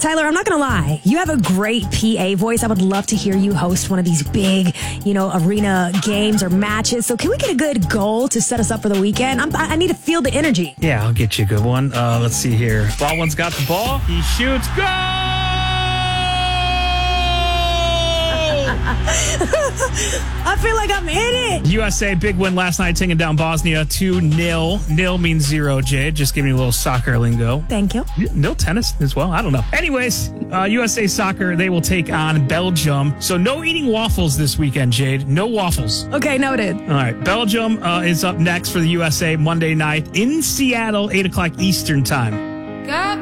Tyler, I'm not going to lie. You have a great PA voice. I would love to hear you host one of these big, arena games or matches. So can we get a good goal to set us up for the weekend? I need to feel the energy. Yeah, I'll get you a good one. Let's see here. Baldwin's got the ball. He shoots. Go! I feel like I'm in it. USA, big win last night, taking down Bosnia 2-0. Nil means 0, Jade. Just giving you a little soccer lingo. Thank you. No tennis as well. I don't know. Anyways, USA Soccer, they will take on Belgium. So no eating waffles this weekend, Jade. No waffles. Okay, noted. All right. Belgium is up next for the USA Monday night in Seattle, 8 o'clock Eastern time. God